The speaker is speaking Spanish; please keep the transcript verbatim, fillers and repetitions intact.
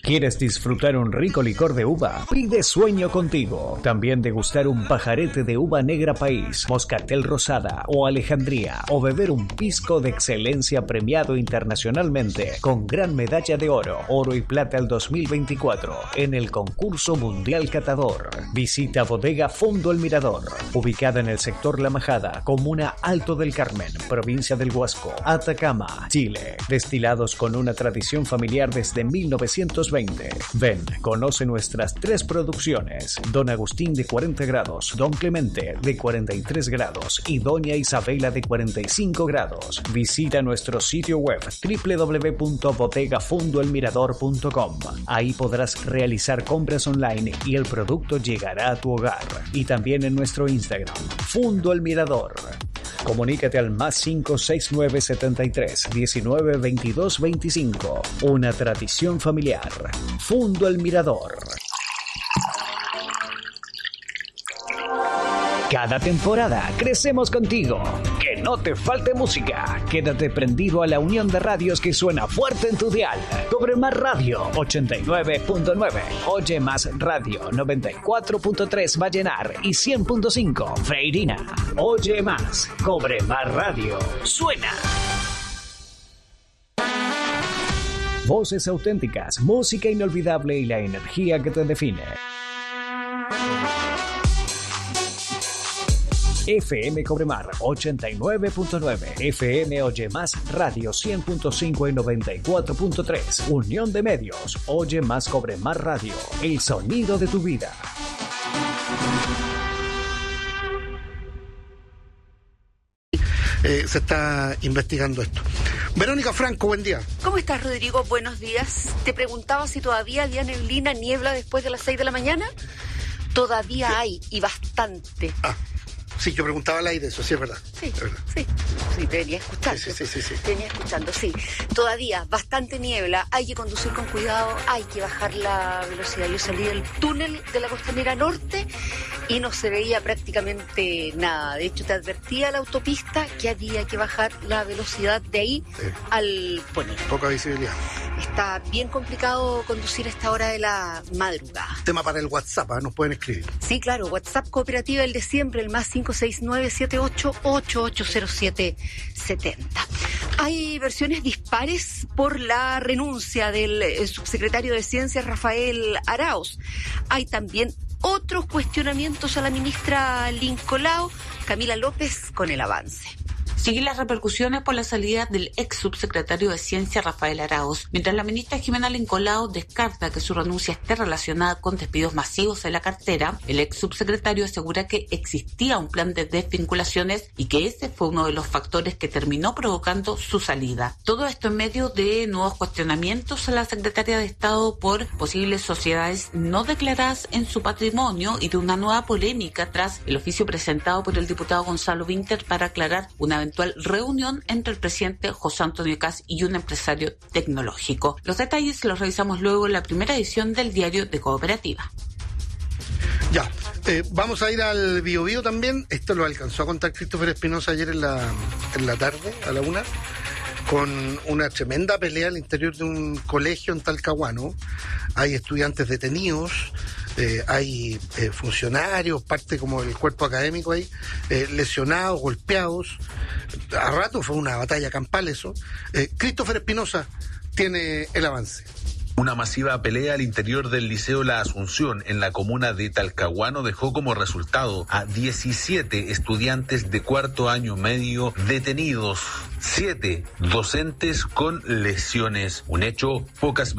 ¿Quieres disfrutar un rico licor de uva? Pide Sueño Contigo. También degustar un pajarete de uva negra país, moscatel rosada o alejandría, o beber un pisco de excelencia premiado internacionalmente con gran medalla de oro, oro y plata el dos mil veinticuatro en el concurso mundial catador. Visita Bodega Fondo El Mirador, ubicada en el sector La Majada, comuna Alto del Carmen, provincia del Huasco, Atacama, Chile. Destilados con una tradición familiar desde mil novecientos veinte. Ven, conoce nuestras tres producciones: Don Agustín de cuarenta grados, Don Clemente de cuarenta y tres grados y Doña Isabela de cuarenta y cinco grados. Visita nuestro sitio web doble u doble u doble u punto bodega fondo el mirador punto com. Ahí podrás realizar compras online y el producto llegará a tu hogar. Y también en nuestro Instagram, Fundo El Mirador. Comunícate al más cinco seis nueve setenta y tres diecinueve veintidós veinticinco. Una tradición familiar. Fundo El Mirador. Cada temporada crecemos contigo. Que no te falte música. Quédate prendido a la unión de radios que suena fuerte en tu dial. Cobre Más Radio ochenta y nueve punto nueve. Oye Más Radio noventa y cuatro punto tres Vallenar y cien punto cinco Freirina. Oye Más. Cobre Más Radio. Suena. Voces auténticas, música inolvidable y la energía que te define. F M Cobremar ochenta y nueve punto nueve, F M Oye Más Radio cien punto cinco y noventa y cuatro punto tres. Unión de Medios, Oye Más Cobremar Radio, el sonido de tu vida. Eh, se está investigando esto. Verónica Franco, buen día. ¿Cómo estás, Rodrigo? Buenos días. Te preguntaba si todavía había neblina, niebla después de las seis de la mañana. Todavía sí. Hay, y bastante. Ah. Sí, yo preguntaba al aire, eso sí es verdad. Sí, es verdad. sí, sí, te venía escuchando. Sí, sí, sí, sí, sí. Te venía escuchando, sí. Todavía bastante niebla, hay que conducir con cuidado, hay que bajar la velocidad. Yo salí del túnel de la Costanera Norte y no se veía prácticamente nada. De hecho, te advertía la autopista que había que bajar la velocidad de ahí sí. al poniente. Poca visibilidad. Está bien complicado conducir a esta hora de la madrugada. Tema para el WhatsApp, ¿eh? Nos pueden escribir. Sí, claro, WhatsApp Cooperativa, el de siempre, el más cinco seis nueve siete ocho ocho ocho cero siete siete cero. Hay versiones dispares por la renuncia del subsecretario de Ciencias, Rafael Arauz. Hay también otros cuestionamientos a la ministra Lincolao, Camila López, con el avance. Siguen las repercusiones por la salida del ex subsecretario de Ciencia, Rafael Arauz, mientras la ministra Jimena Lincolao descarta que su renuncia esté relacionada con despidos masivos en la cartera. El ex subsecretario asegura que existía un plan de desvinculaciones y que ese fue uno de los factores que terminó provocando su salida. Todo esto en medio de nuevos cuestionamientos a la secretaria de Estado por posibles sociedades no declaradas en su patrimonio y de una nueva polémica tras el oficio presentado por el diputado Gonzalo Vinter para aclarar una eventual reunión entre el presidente José Antonio Kast y un empresario tecnológico. Los detalles los revisamos luego en la primera edición del Diario de Cooperativa. Ya, eh, vamos a ir al Bio Bio también. Esto lo alcanzó a contar Christopher Espinosa ayer en la, en la tarde, a la una, con una tremenda pelea al interior de un colegio en Talcahuano. Hay estudiantes detenidos, eh, hay eh, funcionarios, parte como del cuerpo académico ahí, eh, lesionados, golpeados. A rato fue una batalla campal eso. Eh, Christopher Espinosa tiene el avance. Una masiva pelea al interior del Liceo La Asunción en la comuna de Talcahuano dejó como resultado a diecisiete estudiantes de cuarto año medio detenidos, siete docentes con lesiones, un hecho pocas veces